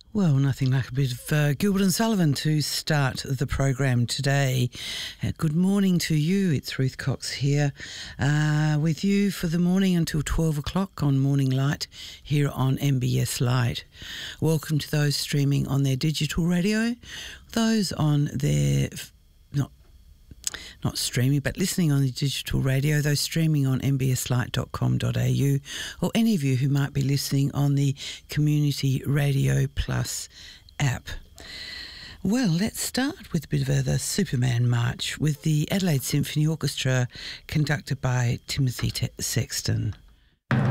Well, nothing like a bit of Gilbert and Sullivan to start the program today. Good morning to you. It's Ruth Cox here with you for the morning until 12 o'clock on Morning Light here on MBS Light. Welcome to those streaming on their digital radio, those on their not streaming, but listening on the digital radio, those streaming on mbslight.com.au, or any of you who might be listening on the Community Radio Plus app. Well, let's start with a bit of the Superman March with the Adelaide Symphony Orchestra conducted by Timothy Sexton.